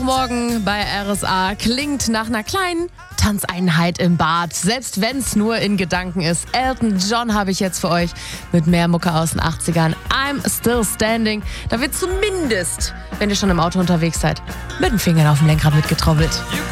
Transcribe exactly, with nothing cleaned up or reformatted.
Montagmorgen bei R S A klingt nach einer kleinen Tanzeinheit im Bad, selbst wenn es nur in Gedanken ist. Elton John habe ich jetzt für euch mit mehr Mucke aus den achtzigern. I'm Still Standing. Da wird zumindest, wenn ihr schon im Auto unterwegs seid, mit den Fingern auf dem Lenkrad mitgetrommelt.